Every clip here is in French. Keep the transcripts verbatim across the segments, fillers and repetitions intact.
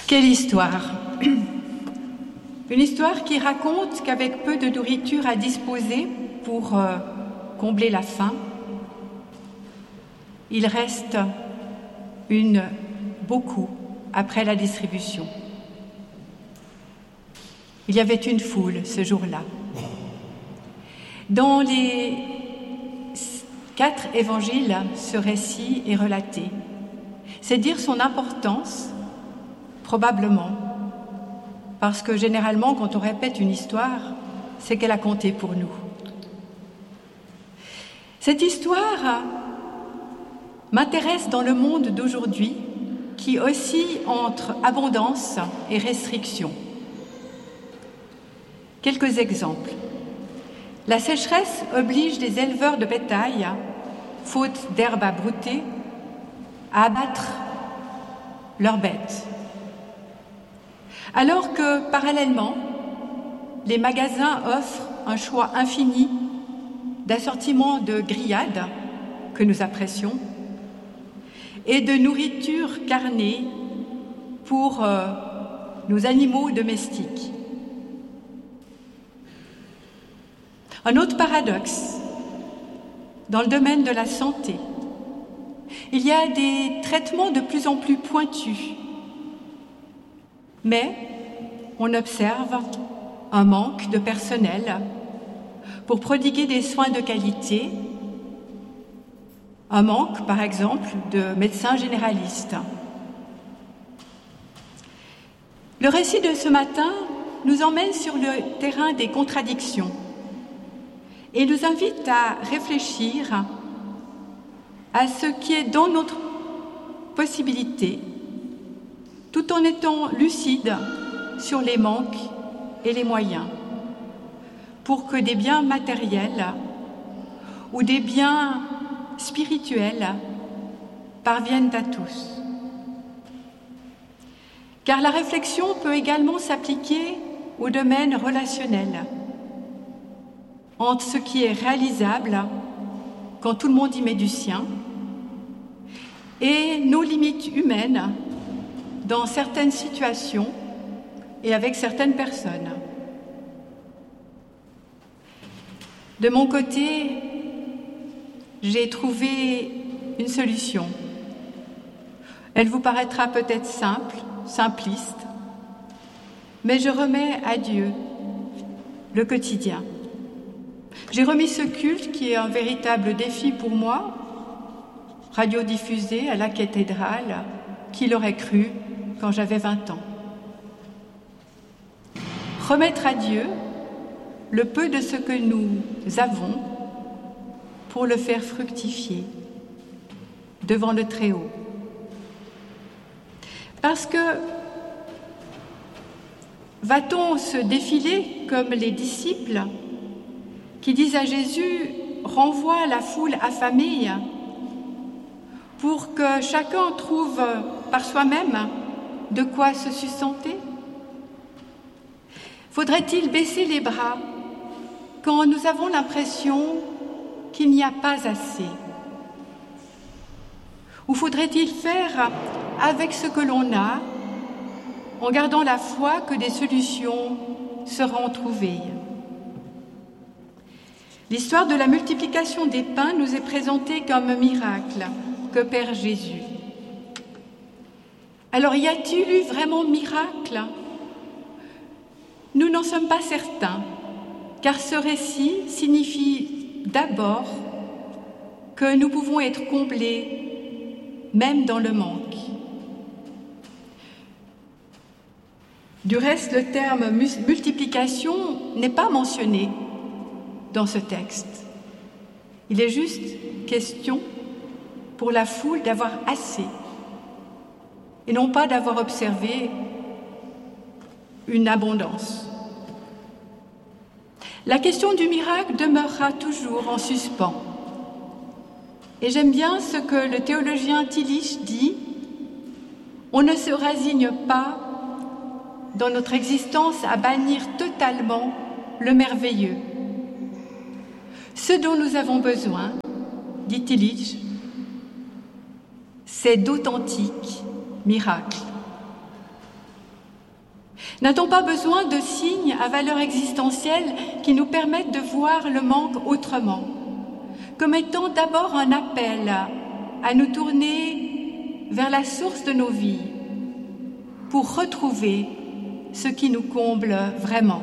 Quelle histoire! Une histoire qui raconte qu'avec peu de nourriture à disposer pour euh, combler la faim, il reste une, beaucoup après la distribution. Il y avait une foule ce jour-là. Dans les quatre évangiles, ce récit est relaté. C'est dire son importance, probablement, parce que généralement, quand on répète une histoire, c'est qu'elle a compté pour nous. Cette histoire m'intéresse dans le monde d'aujourd'hui, qui oscille entre abondance et restriction. Quelques exemples. La sécheresse oblige des éleveurs de bétail, faute d'herbe à brouter, à abattre leurs bêtes. Alors que, parallèlement, les magasins offrent un choix infini d'assortiments de grillades, que nous apprécions, et de nourriture carnée pour euh, nos animaux domestiques. Un autre paradoxe, dans le domaine de la santé, il y a des traitements de plus en plus pointus, mais on observe un manque de personnel pour prodiguer des soins de qualité, un manque, par exemple, de médecins généralistes. Le récit de ce matin nous emmène sur le terrain des contradictions et nous invite à réfléchir à ce qui est dans notre possibilité, tout en étant lucide sur les manques et les moyens, pour que des biens matériels ou des biens spirituels parviennent à tous. Car la réflexion peut également s'appliquer au domaine relationnel, entre ce qui est réalisable quand tout le monde y met du sien et nos limites humaines dans certaines situations et avec certaines personnes. De mon côté, j'ai trouvé une solution. Elle vous paraîtra peut-être simple, simpliste, mais je remets à Dieu le quotidien. J'ai remis ce culte qui est un véritable défi pour moi, radiodiffusé à la cathédrale, qui l'aurait cru quand j'avais vingt ans. Remettre à Dieu le peu de ce que nous avons pour le faire fructifier devant le Très-Haut. Parce que va-t-on se défiler comme les disciples qui disent à Jésus « Renvoie la foule affamée » pour que chacun trouve par soi-même de quoi se sustenter? Faudrait-il baisser les bras quand nous avons l'impression qu'il n'y a pas assez? Ou faudrait-il faire avec ce que l'on a, en gardant la foi que des solutions seront trouvées? L'histoire de la multiplication des pains nous est présentée comme un miracle qu'opère Jésus. Alors, y a-t-il eu vraiment miracle? Nous n'en sommes pas certains, car ce récit signifie d'abord que nous pouvons être comblés même dans le manque. Du reste, le terme multiplication n'est pas mentionné dans ce texte. Il est juste question pour la foule d'avoir assez et non pas d'avoir observé une abondance. La question du miracle demeurera toujours en suspens. Et j'aime bien ce que le théologien Tillich dit: on ne se résigne pas dans notre existence à bannir totalement le merveilleux. Ce dont nous avons besoin, dit Tillich, c'est d'authentiques miracles. N'a-t-on pas besoin de signes à valeur existentielle qui nous permettent de voir le manque autrement, comme étant d'abord un appel à nous tourner vers la source de nos vies pour retrouver ce qui nous comble vraiment?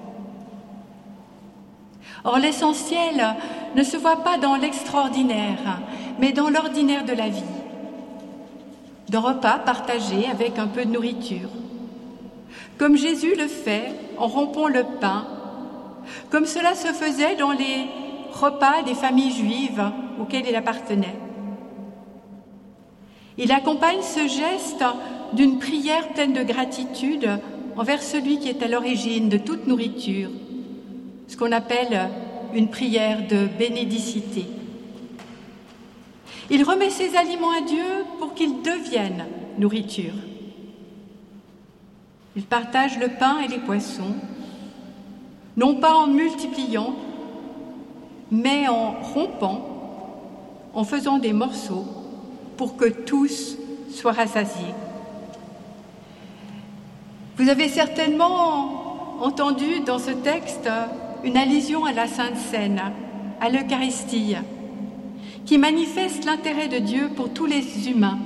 Or, l'essentiel ne se voit pas dans l'extraordinaire, mais dans l'ordinaire de la vie, de repas partagés avec un peu de nourriture, comme Jésus le fait en rompant le pain, comme cela se faisait dans les repas des familles juives auxquelles il appartenait. Il accompagne ce geste d'une prière pleine de gratitude envers celui qui est à l'origine de toute nourriture, ce qu'on appelle une prière de bénédicité. Il remet ses aliments à Dieu pour qu'ils deviennent nourriture. Il partage le pain et les poissons, non pas en multipliant, mais en rompant, en faisant des morceaux pour que tous soient rassasiés. Vous avez certainement entendu dans ce texte une allusion à la Sainte Seine, à l'Eucharistie, qui manifeste l'intérêt de Dieu pour tous les humains.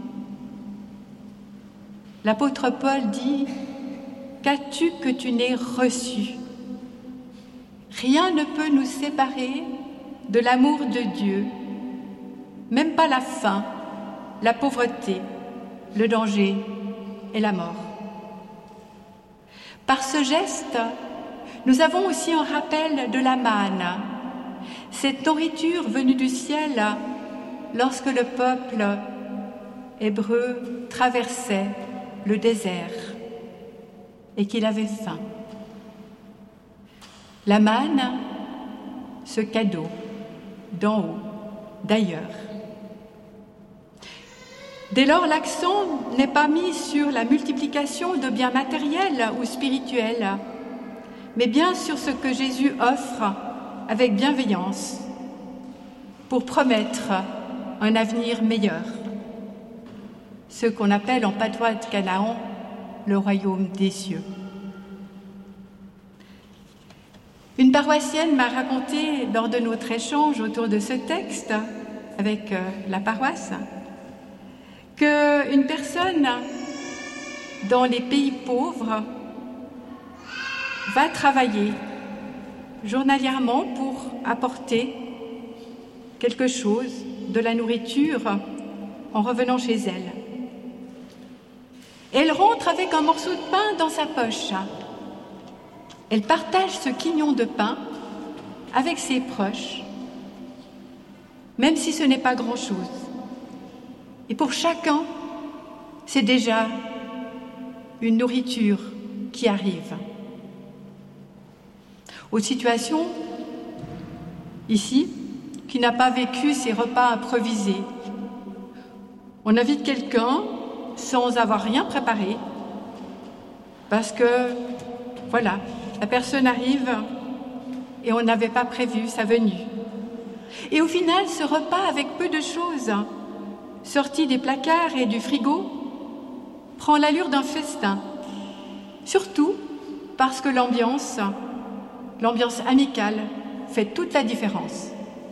L'apôtre Paul dit « Qu'as-tu que tu n'aies reçu ?» Rien ne peut nous séparer de l'amour de Dieu, même pas la faim, la pauvreté, le danger et la mort. Par ce geste, nous avons aussi un rappel de la manne, cette nourriture venue du ciel lorsque le peuple hébreu traversait le désert et qu'il avait faim. La manne, ce cadeau d'en haut, d'ailleurs. Dès lors, l'accent n'est pas mis sur la multiplication de biens matériels ou spirituels, mais bien sur ce que Jésus offre avec bienveillance pour promettre un avenir meilleur, ce qu'on appelle en patois de Canaan le royaume des cieux. Une paroissienne m'a raconté lors de notre échange autour de ce texte avec la paroisse qu'une personne dans les pays pauvres va travailler journalièrement pour apporter quelque chose, de la nourriture, en revenant chez elle. Elle rentre avec un morceau de pain dans sa poche. Elle partage ce quignon de pain avec ses proches, même si ce n'est pas grand-chose. Et pour chacun, c'est déjà une nourriture qui arrive. Aux situations, ici, qui n'a pas vécu ces repas improvisés. On invite quelqu'un sans avoir rien préparé, parce que, voilà, la personne arrive et on n'avait pas prévu sa venue. Et au final, ce repas avec peu de choses, sorti des placards et du frigo, prend l'allure d'un festin. Surtout parce que l'ambiance, l'ambiance amicale, fait toute la différence.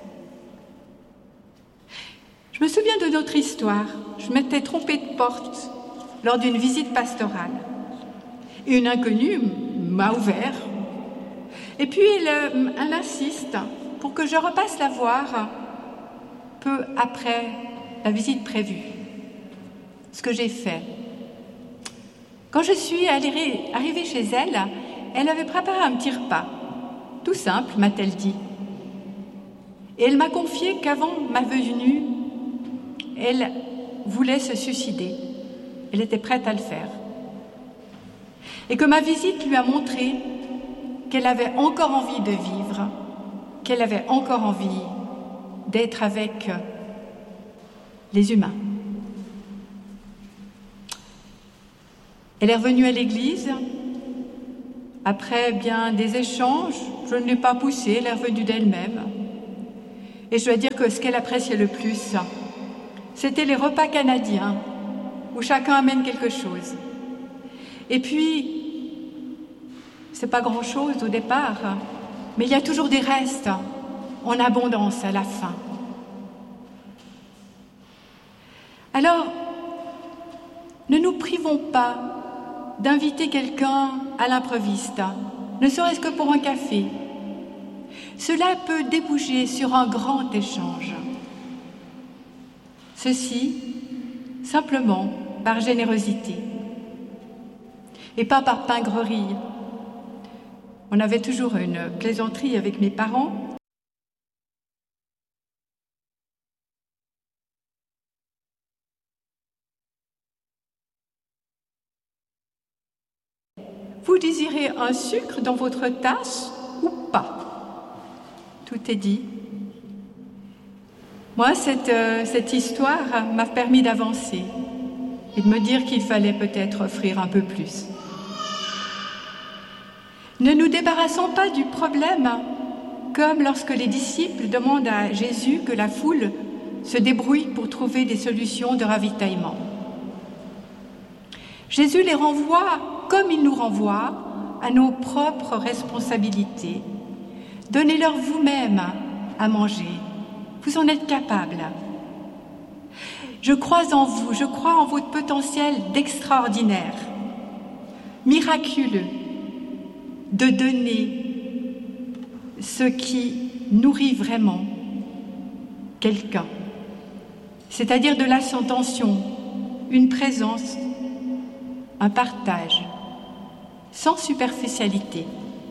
Je me souviens de notre histoire. Je m'étais trompée de porte lors d'une visite pastorale. Et une inconnue m'a ouvert. Et puis elle, elle insiste pour que je repasse la voir peu après la visite prévue. Ce que j'ai fait. Quand je suis arrivée chez elle, elle avait préparé un petit repas. Tout simple, m'a-t-elle dit. Et elle m'a confié qu'avant ma venue, elle voulait se suicider. Elle était prête à le faire. Et que ma visite lui a montré qu'elle avait encore envie de vivre, qu'elle avait encore envie d'être avec les humains. Elle est revenue à l'église. Après bien des échanges, je ne l'ai pas poussée, elle est revenue d'elle-même. Et je dois dire que ce qu'elle appréciait le plus, c'était les repas canadiens, où chacun amène quelque chose. Et puis, c'est pas grand-chose au départ, mais il y a toujours des restes en abondance à la fin. Alors, ne nous privons pas d'inviter quelqu'un à l'improviste, ne serait-ce que pour un café. Cela peut déboucher sur un grand échange. Ceci, simplement par générosité et pas par pingrerie. On avait toujours une plaisanterie avec mes parents. Vous désirez un sucre dans votre tasse ou pas? Tout est dit. Moi, cette, euh, cette histoire m'a permis d'avancer et de me dire qu'il fallait peut-être offrir un peu plus. Ne nous débarrassons pas du problème, comme lorsque les disciples demandent à Jésus que la foule se débrouille pour trouver des solutions de ravitaillement. Jésus les renvoie, comme il nous renvoie, à nos propres responsabilités. Donnez-leur vous-même à manger. Vous en êtes capables. Je crois en vous, je crois en votre potentiel d'extraordinaire, miraculeux, de donner ce qui nourrit vraiment quelqu'un, c'est-à-dire de l'attention, une présence, un partage, sans superficialité.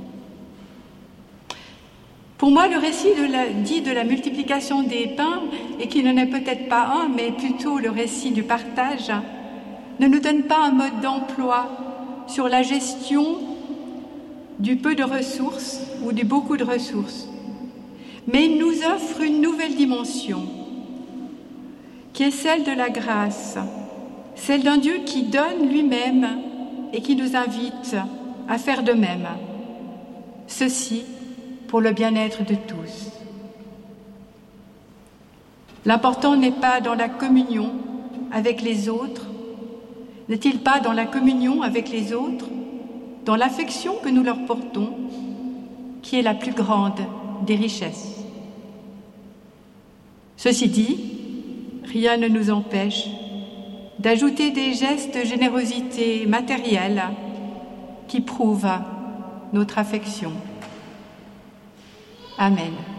Pour moi, le récit de la, dit de la multiplication des pains, et qui n'en est peut-être pas un, mais plutôt le récit du partage, ne nous donne pas un mode d'emploi sur la gestion du peu de ressources ou du beaucoup de ressources, mais il nous offre une nouvelle dimension, qui est celle de la grâce, celle d'un Dieu qui donne lui-même et qui nous invite à faire de même. Ceci pour le bien-être de tous. L'important n'est pas dans la communion avec les autres, n'est-il pas dans la communion avec les autres, dans l'affection que nous leur portons, qui est la plus grande des richesses. Ceci dit, rien ne nous empêche d'ajouter des gestes de générosité matérielle qui prouvent notre affection. Amen.